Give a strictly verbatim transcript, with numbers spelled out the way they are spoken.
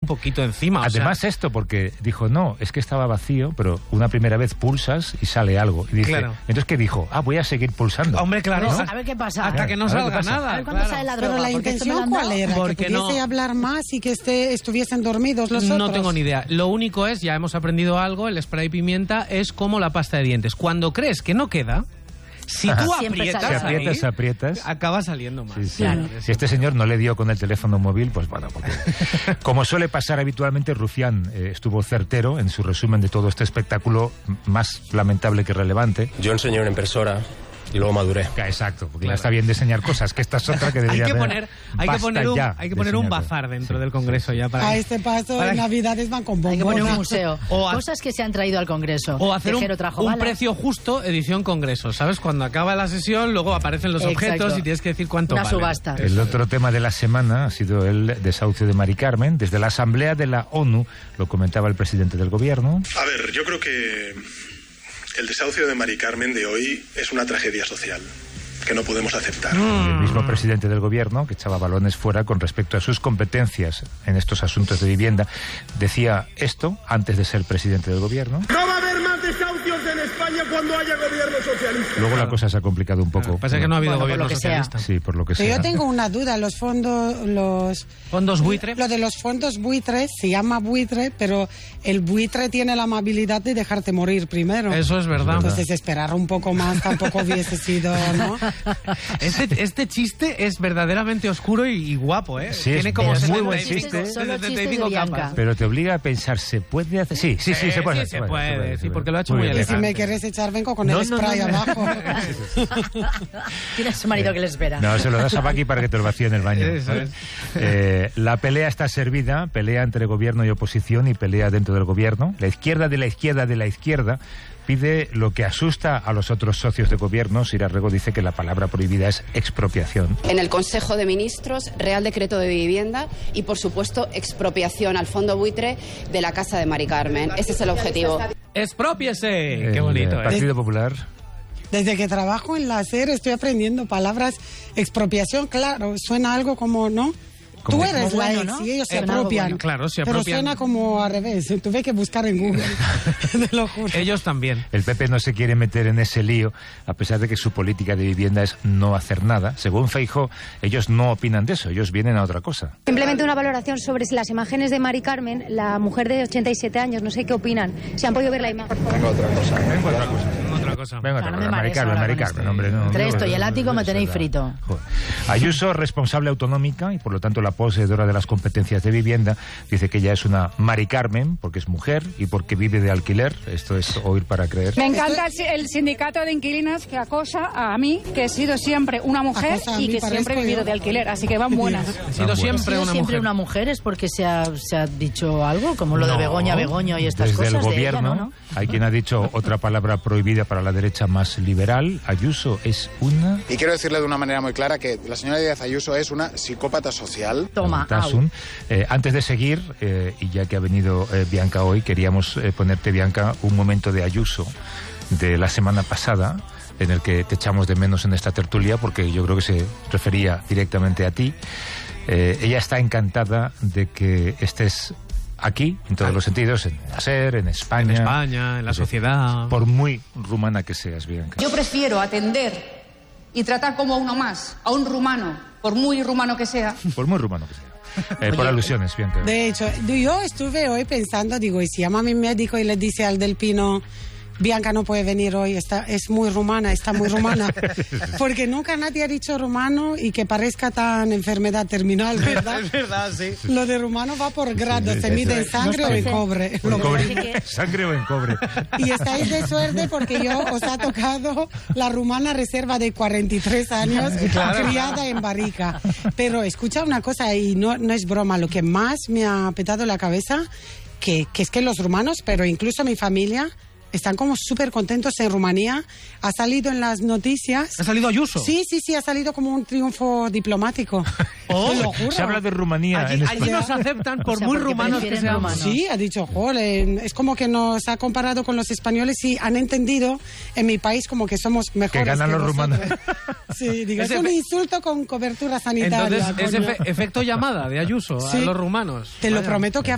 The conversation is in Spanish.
poquito encima. Además o sea... esto, porque dijo, no, es que estaba vacío, pero una primera vez pulsas y sale algo. Y dice, claro. Entonces, ¿qué dijo? Ah, voy a seguir pulsando. Hombre, claro. ¿No? ¿no? A ver qué pasa. Hasta que no a salga nada. A ver cuándo claro. sale la droga. Pero la porque esto me intención, lo han ¿cuál dado. era? Porque ¿Que pudiese no. hablar más y que este, estuviesen dormidos los otros? No tengo ni idea. Lo único es, ya hemos aprendido algo, el spray pimienta es como la pasta de dientes. Cuando crees que no queda, si Ajá. tú Siempre aprietas, sale. Si aprietas, ahí, aprietas. acaba saliendo más. Sí, sí. Claro. Si este señor no le dio con el teléfono móvil, pues bueno, porque como suele pasar habitualmente, Rufián eh, estuvo certero en su resumen de todo este espectáculo, más lamentable que relevante. Yo enseñé una impresora y luego maduré. Exacto, porque Claro. ya está bien diseñar cosas, que esta es otra que Hay debería que haber. poner, hay que Basta poner un, ya hay que de poner un enseñarlo. bazar dentro Sí, del Congreso sí, ya para A este paso, para- en Navidades van con Hay que poner un bombonas. museo. O a- Cosas que se han traído al Congreso. O hacer un, Tejero trajo un balas. precio justo, edición Congreso, ¿sabes? Cuando acaba la sesión, luego aparecen los Exacto. objetos y tienes que decir cuánto Una valen. subasta. El otro tema de la semana ha sido el desahucio de Mari Carmen. Desde la Asamblea de la ONU, lo comentaba el presidente del gobierno. A ver, yo creo que el desahucio de Mari Carmen de hoy es una tragedia social que no podemos aceptar. El mismo presidente del gobierno, que echaba balones fuera con respecto a sus competencias en estos asuntos de vivienda, decía esto antes de ser presidente del gobierno. No va a haber más desahucios en España cuando haya gobierno socialista. Luego la cosa se ha complicado un poco. Pasa que no ha habido Bueno, por gobierno lo que sea. socialista. Sí, por lo que Pero sea. yo tengo una duda, los fondos, los... Fondos buitre. Lo de los fondos buitres, se llama buitre, pero el buitre tiene la amabilidad de dejarte morir primero. Eso es verdad. Entonces esperar un poco más tampoco hubiese sido, ¿no? Este, este chiste es verdaderamente oscuro y, y guapo, ¿eh? Sí, Tiene es como muy setenta buen y cinco- chiste. Solo chistes de setenta y cinco Bianca. capas. Pero te obliga a pensar, ¿se puede hacer? Sí, sí, sí, Sí, se puede. sí, se puede, sí, porque lo ha hecho muy bien. Y si elegante. me quieres echar, vengo con No, el no, spray no, no. abajo. Tiene a su marido que le espera. No, se lo das a Paqui para que te lo vacíe en el baño. Eso es. Eh, la pelea está servida, pelea entre gobierno y oposición y pelea dentro del gobierno. La izquierda de la izquierda de la izquierda pide lo que asusta a los otros socios de gobierno. Sira Rego dice que la palabra prohibida es expropiación. En el Consejo de Ministros, Real Decreto de Vivienda y, por supuesto, expropiación al fondo buitre de la casa de Mari Carmen. Ese es el objetivo. ¡Expropiese! El, ¡Qué bonito! eh, ¿eh? Partido Popular. Desde que trabajo en la SER estoy aprendiendo palabras. Expropiación, claro, suena algo como, ¿no? Como- Tú eres como la bueno, ex ¿no? y ellos se Suena algo apropian. bueno. Claro, se Pero apropian. suena como al revés. Tuve que buscar en Google. Te lo juro. Ellos también. El P P no se quiere meter en ese lío, a pesar de que su política de vivienda es no hacer nada. Según Feijóo, ellos no opinan de eso, ellos vienen a otra cosa. Simplemente una valoración sobre las imágenes de Mari Carmen, la mujer de ochenta y siete años, no sé qué opinan. Si han podido ver la imagen. Venga, otra cosa. Venga, otra cosa. Otra cosa. Venga, Claro, otra no me cosa. Mari marees Carmen, ahora Mari con Carmen, esto. hombre, no. Entre no, esto y el no, ático me eso tenéis da. frito. Joder. Ayuso, responsable autonómica y por lo tanto la poseedora de las competencias de vivienda, dice que ella es una Mari Carmen porque es mujer y porque vive de alquiler. Esto es oír para creer. Me encanta el, el sindicato de inquilinas que acosa a mí, que he sido siempre una mujer Acosa a y mí, que siempre he parezco vivido yo. de alquiler, así que van buenas. He sido Ah, siempre ¿Ha sido una siempre mujer. una mujer? ¿Es porque se ha, se ha dicho algo? Como lo de No, Begoña, Begoño y estas desde cosas el de gobierno ella, ¿no? ¿no? hay quien ha dicho otra palabra prohibida para la derecha más liberal. Ayuso es una... Y quiero decirle de una manera muy clara que la señora Díaz Ayuso es una psicópata social. Toma, au. Tasun. Eh, antes de seguir, eh, y ya que ha venido eh, Bianca hoy, queríamos eh, ponerte, Bianca, un momento de Ayuso de la semana pasada, en el que te echamos de menos en esta tertulia, porque yo creo que se refería directamente a ti. Eh, ella está encantada de que estés aquí, en todos los sentidos, en la SER, en España. En España, en la Sí. sociedad. Por muy rumana que seas, Bianca. Yo prefiero atender y tratar como a uno más, a un rumano, por muy rumano que sea. Por muy rumano que sea. Eh, por alusiones, Bianca. De hecho, yo estuve hoy pensando, digo, y si llama a mi médico y le dice al del Pino, Bianca no puede venir hoy, está, es muy rumana, está muy rumana. Porque nunca nadie ha dicho rumano y que parezca tan enfermedad terminal, ¿verdad? Es verdad, sí. Lo de rumano va por grados, sí, se sí, mide sí. en sangre o en cobre. En Lo cobre. que- ¿Sangre o en cobre? Y estáis de suerte porque yo os ha tocado la rumana reserva de cuarenta y tres años, Claro. criada en Barrica. Pero escucha una cosa, y no, no es broma, lo que más me ha petado la cabeza, que, que es que los rumanos, pero incluso mi familia, están como súper contentos en Rumanía. Ha salido en las noticias. ¿Ha salido Ayuso? Sí, sí, sí, ha salido como un triunfo diplomático. Oh, Te lo juro. Se habla de Rumanía Allí, en allí España. nos aceptan por O sea, muy porque rumanos que prefieren seamos. rumanos. Sí, ha dicho, joder, es como que nos ha comparado con los españoles y han entendido en mi país como que somos mejores Que ganan los vosotros. rumanos. Sí, digo, es Ese un fe- insulto con cobertura sanitaria. Entonces, es coño. efe- efecto llamada de Ayuso Sí. a los rumanos. Te lo Vaya. prometo que ha